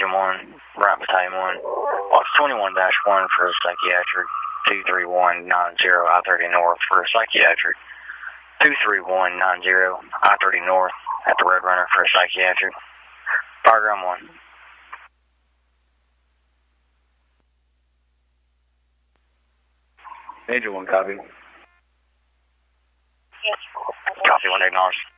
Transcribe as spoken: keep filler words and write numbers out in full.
Division one, Bryant Battalion one. Watch twenty-one dash one for psychiatric. two three one nine zero I thirty North for psychiatric. two three one nine zero I thirty North at the Roadrunner for psychiatric. Fireground one. Major one, copy. Copy, one acknowledged.